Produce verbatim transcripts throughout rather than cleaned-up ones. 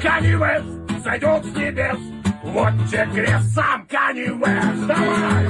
Канье Уэст сойдет с небес. Вот тебе крест, сам Канье Уэст. Давай!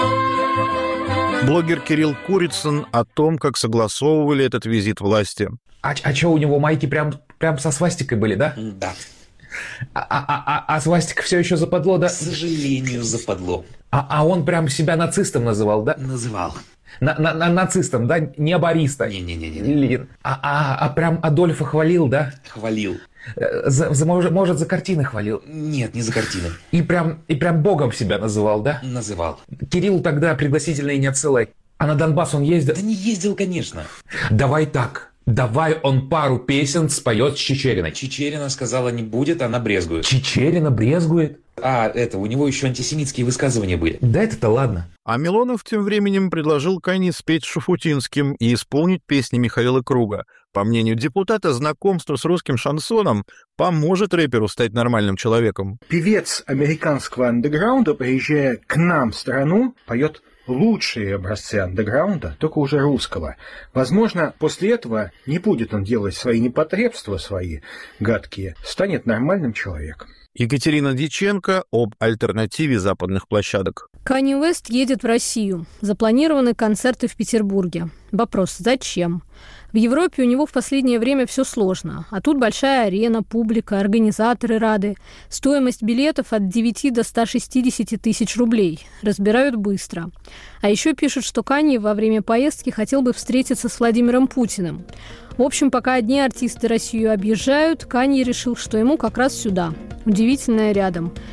Блогер Кирилл Курицын о том, как согласовывали этот визит власти. А, а что, у него майки прям, прям со свастикой были, да? Да. А, а, а, а свастика все еще западло, да? К сожалению, западло. А, а он прям себя нацистом называл, да? Называл. На, на, на, нацистом, да? Не Бориста. Не-не-не. А, а, а прям Адольфа хвалил, да? Хвалил. За, за, может, может, за картины хвалил? Нет, не за картины. И прям, и прям богом себя называл, да? Называл. Кирилл тогда пригласительные не отсылай. А на Донбасс он ездил? Да не ездил, конечно. Давай так. Давай он пару песен споет с Чичериной. Чичерина сказала, не будет, она брезгует. Чичерина брезгует? А, это, у него еще антисемитские высказывания были. Да это-то ладно. А Милонов тем временем предложил Кани спеть с Шуфутинским и исполнить песни Михаила Круга. По мнению депутата, знакомство с русским шансоном поможет рэперу стать нормальным человеком. Певец американского андеграунда, приезжая к нам в страну, поет лучшие образцы андеграунда, только уже русского. Возможно, после этого не будет он делать свои непотребства, свои гадкие, станет нормальным человеком. Екатерина Дьяченко об альтернативе западных площадок. Канье Уэст едет в Россию. Запланированы концерты в Петербурге. Вопрос: зачем? В Европе у него в последнее время все сложно. А тут большая арена, публика, организаторы рады. Стоимость билетов от девяти до ста шестидесяти тысяч рублей. Разбирают быстро. А еще пишут, что Канье во время поездки хотел бы встретиться с Владимиром Путиным. В общем, пока одни артисты Россию объезжают, Канье решил, что ему как раз сюда. Удивительное рядом.